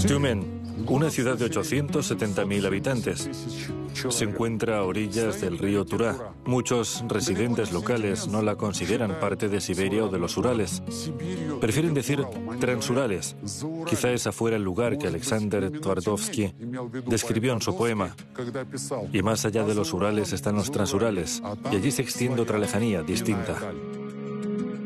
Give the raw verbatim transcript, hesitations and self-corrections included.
Tyumen, una ciudad de ochocientos setenta mil habitantes, se encuentra a orillas del río Turá. Muchos residentes locales no la consideran parte de Siberia o de los Urales. Prefieren decir Transurales. Quizá esa fuera el lugar que Alexander Twardovsky describió en su poema. Y más allá de los Urales están los Transurales, y allí se extiende otra lejanía distinta.